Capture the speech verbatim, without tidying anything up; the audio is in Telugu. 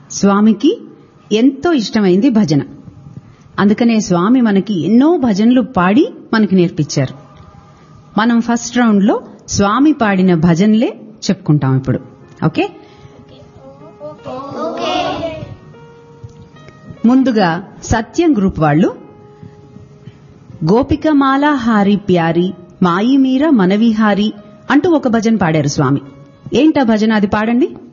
స్వామికి ఎంతో ఇష్టమైంది భజన. అందుకనే స్వామి మనకి ఎన్నో భజనలు పాడి మనకి నేర్పించారు. మనం ఫస్ట్ రౌండ్ లో స్వామి పాడిన భజనలే చెప్పుకుంటాం ఇప్పుడు. ఓకే, ముందుగా సత్యం గ్రూప్ వాళ్ళు గోపికమాలా హారి ప్యారి మాయి మీర మనవిహారి అంటూ ఒక భజన పాడారు స్వామి. ఏంటా భజన, అది పాడండి.